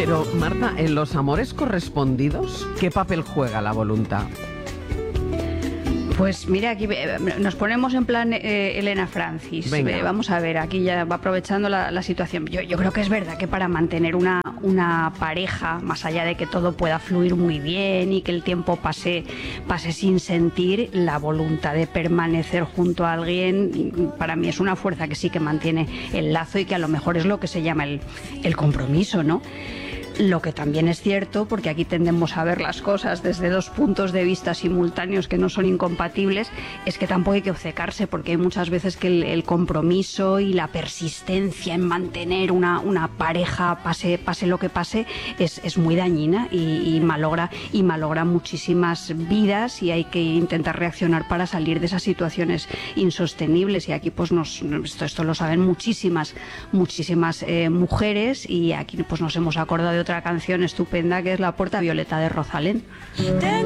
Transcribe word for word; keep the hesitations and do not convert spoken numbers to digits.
Pero, Marta, ¿en los amores correspondidos qué papel juega la voluntad? Pues mira, aquí eh, nos ponemos en plan eh, Elena Francis. Eh, vamos a ver, aquí ya va aprovechando la, la situación. Yo, yo creo que es verdad que para mantener una, una pareja, más allá de que todo pueda fluir muy bien y que el tiempo pase, pase sin sentir, la voluntad de permanecer junto a alguien, para mí es una fuerza que sí que mantiene el lazo y que a lo mejor es lo que se llama el, el compromiso, ¿no? Lo que también es cierto, porque aquí tendemos a ver las cosas desde dos puntos de vista simultáneos que no son incompatibles, es que tampoco hay que obcecarse, porque hay muchas veces que el, el compromiso y la persistencia en mantener una, una pareja, pase, pase lo que pase, es, es muy dañina y, y, malogra, y malogra muchísimas vidas, y hay que intentar reaccionar para salir de esas situaciones insostenibles. Y aquí pues nos, esto, esto lo saben muchísimas, muchísimas eh, mujeres, y aquí pues nos hemos acordado de otra canción estupenda que es La Puerta Violeta de Rosalén.